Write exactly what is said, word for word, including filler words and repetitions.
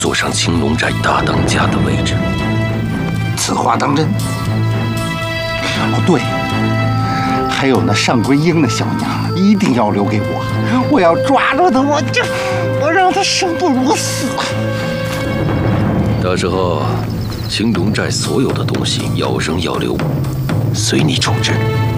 坐上青龙寨大当家的位置。 此话当真？哦，对，还有那上官英的小娘，一定要留给我。我要抓住她，我就我让她生不如死。 到时候，青龙寨所有的东西要扔要留，随你处置。